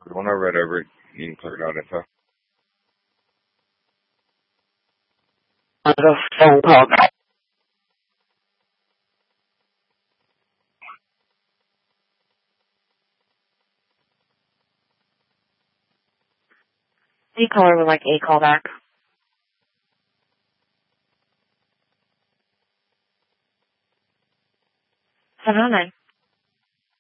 When I read over it, you can clear it out info. The phone call. The caller would like a call back. 709.